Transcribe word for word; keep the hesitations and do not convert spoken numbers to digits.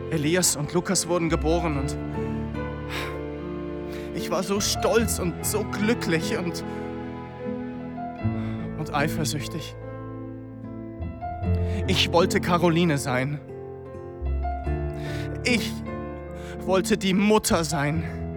Elias und Lukas wurden geboren und ich war so stolz und so glücklich und, und eifersüchtig. Ich wollte Caroline sein. Ich wollte die Mutter sein.